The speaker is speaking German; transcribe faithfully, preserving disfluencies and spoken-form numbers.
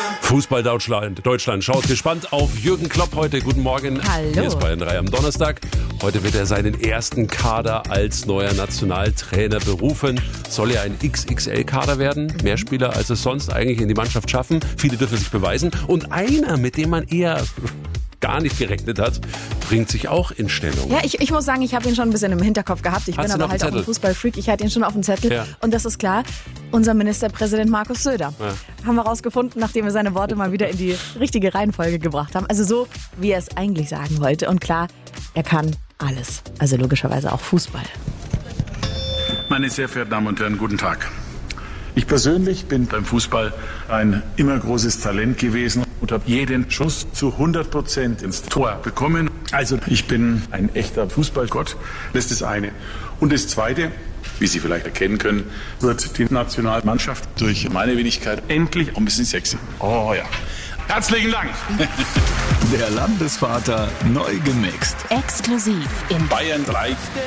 Fußball Deutschland, Deutschland schaut gespannt auf Jürgen Klopp heute. Guten Morgen. Hallo. Hier ist Bayern drei am Donnerstag. Heute wird er seinen ersten Kader als neuer Nationaltrainer berufen. Soll er ein X X L-Kader werden? Mehr Spieler, als es sonst eigentlich in die Mannschaft schaffen. Viele dürfen sich beweisen. Und einer, mit dem man eher gar nicht gerechnet hat, bringt sich auch in Stellung. Ja, ich, ich muss sagen, ich habe ihn schon ein bisschen im Hinterkopf gehabt. Ich Hast bin du aber noch halt einen auch ein Fußballfreak. Ich hatte ihn schon auf dem Zettel. Ja. Und das ist klar, unser Ministerpräsident Markus Söder. Ja. Haben wir rausgefunden, nachdem wir seine Worte mal wieder in die richtige Reihenfolge gebracht haben. Also so, wie er es eigentlich sagen wollte. Und klar, er kann alles. Also logischerweise auch Fußball. Meine sehr verehrten Damen und Herren, guten Tag. Ich persönlich bin beim Fußball ein immer großes Talent gewesen und habe jeden Schuss zu hundert Prozent ins Tor bekommen. Also ich bin ein echter Fußballgott. Das ist das eine. Und das zweite, wie Sie vielleicht erkennen können, wird die Nationalmannschaft durch meine Wenigkeit endlich ein bisschen sexy. Oh ja. Herzlichen Dank. Der Landesvater neu gemixt. Exklusiv in Bayern drei.